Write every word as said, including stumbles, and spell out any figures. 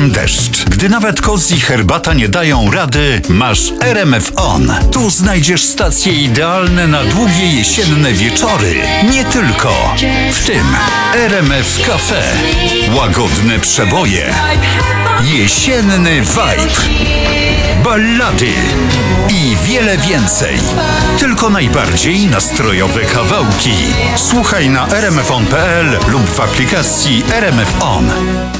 wieczorem deszcz. Gdy nawet koc i herbata nie dają rady, masz R M F On. Tu znajdziesz stacje idealne na długie jesienne wieczory. Nie tylko. W tym R M F Cafe. Łagodne przeboje. Jesienny vibe. Ballady i wiele więcej. Tylko najbardziej nastrojowe kawałki. Słuchaj na r m f on kropka p l lub w aplikacji R M F On.